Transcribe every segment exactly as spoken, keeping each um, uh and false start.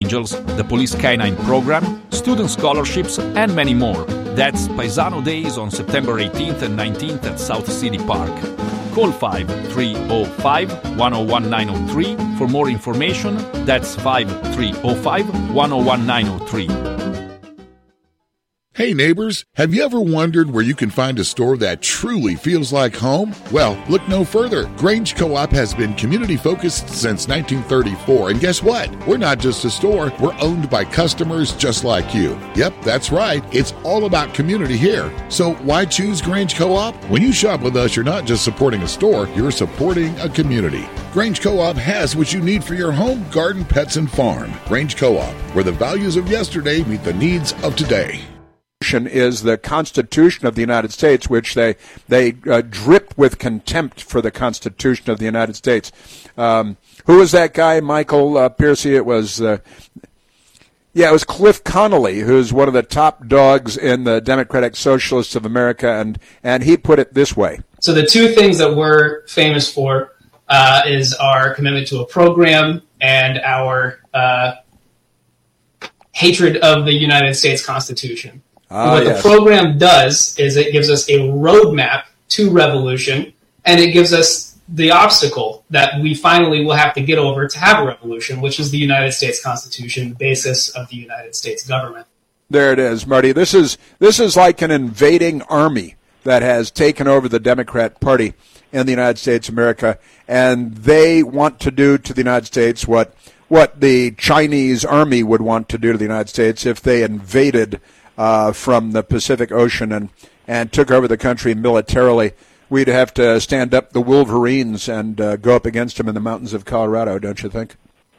Angels, the Police Canine Program, student scholarships, and many more. That's Paisano Days on September eighteenth and nineteenth at South City Park. Call five three zero five, one zero one nine zero three for more information. That's five three zero five, one zero one nine zero three. Hey neighbors, have you ever wondered where you can find a store that truly feels like home? Well, look no further. Grange Co-op has been community-focused since nineteen thirty-four, and guess what? We're not just a store, we're owned by customers just like you. Yep, that's right. It's all about community here. So why choose Grange Co-op? When you shop with us, you're not just supporting a store, you're supporting a community. Grange Co-op has what you need for your home, garden, pets, and farm. Grange Co-op, where the values of yesterday meet the needs of today. Is the Constitution of the United States, which they they uh, drip with contempt for the Constitution of the United States. Um, who was that guy, Michael uh, Piercy? It was, uh, yeah, it was Cliff Connolly, who's one of the top dogs in the Democratic Socialists of America, and and he put it this way. So the two things that we're famous for uh, is our commitment to a program and our uh, hatred of the United States Constitution. Ah, what yes. the program does is it gives us a roadmap to revolution, and it gives us the obstacle that we finally will have to get over to have a revolution, which is the United States Constitution, the basis of the United States government. There it is, Marty. This is this is like an invading army that has taken over the Democrat Party in the United States of America, and they want to do to the United States what what the Chinese army would want to do to the United States if they invaded Uh, from the Pacific Ocean and, and took over the country militarily. We'd have to stand up the Wolverines and uh, go up against them in the mountains of Colorado, don't you think?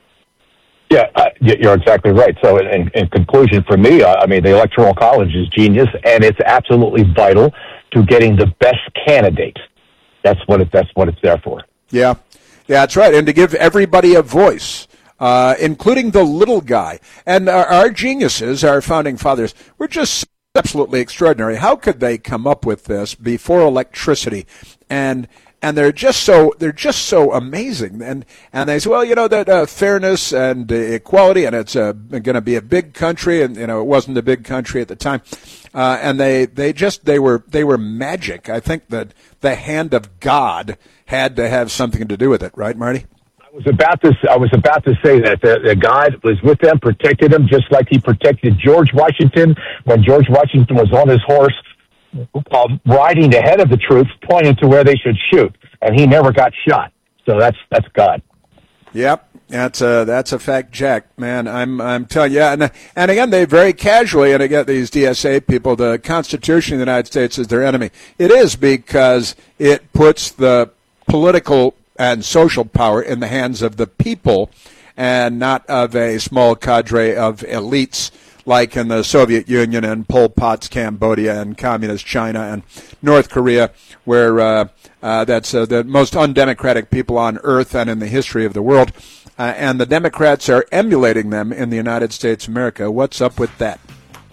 Yeah, uh, you're exactly right. So in, in conclusion, for me, uh, I mean, the Electoral College is genius, and it's absolutely vital to getting the best candidate. That's what it, that's what it's there for. Yeah, yeah, that's right, and to give everybody a voice. Uh, including the little guy. And our, our geniuses, our founding fathers, were just absolutely extraordinary. How could they come up with this before electricity? And and they're just so they're just so amazing. And and they say, well, you know, that uh, fairness and uh, equality, and it's uh, going to be a big country, and you know, it wasn't a big country at the time. Uh, and they they just they were they were magic. I think that the hand of God had to have something to do with it, right, Marty? I was about to. I was about to say that the, the God was with them, protected them, just like He protected George Washington when George Washington was on his horse, uh, riding ahead of the troops, pointing to where they should shoot, and he never got shot. So that's that's God. Yep, that's a that's a fact, Jack. Man, I'm I'm telling you. And and again, they very casually, and again, these D S A people, the Constitution of the United States is their enemy. It is because it puts the political and social power in the hands of the people and not of a small cadre of elites like in the Soviet Union and Pol Pot's Cambodia and Communist China and North Korea, where uh, uh, that's uh, the most undemocratic people on earth and in the history of the world. Uh, and the Democrats are emulating them in the United States of America. What's up with that?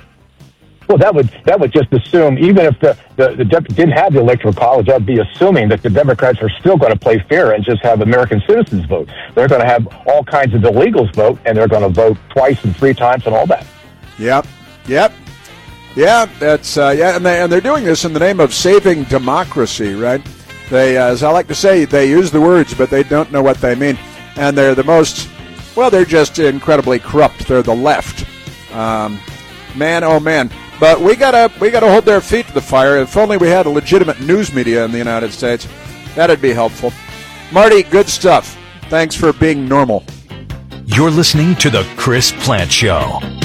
Well, that would that would just assume, even if the, the, the de- didn't have the Electoral College, that would be assuming that the Democrats are still going to play fair and just have American citizens vote. They're going to have all kinds of illegals vote, and they're going to vote twice and three times and all that. Yep, yep, yeah. That's uh, yeah, and they and they're doing this in the name of saving democracy, right? They, uh, as I like to say, they use the words, but they don't know what they mean, and they're the most. Well, they're just incredibly corrupt. They're the left. Um, man, oh man. But we gotta we gotta hold their feet to the fire. If only we had a legitimate news media in the United States, that'd be helpful. Marty, good stuff. Thanks for being normal. You're listening to The Chris Plante Show.